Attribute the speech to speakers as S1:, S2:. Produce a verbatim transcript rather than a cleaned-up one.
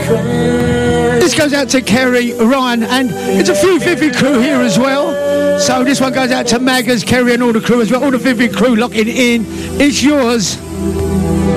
S1: This goes out to Kerry, Ryan, and it's a few Vivid crew here as well. So this one goes out to Maggers, Kerry and all the crew as well. All the Vivid crew locking in. It's yours.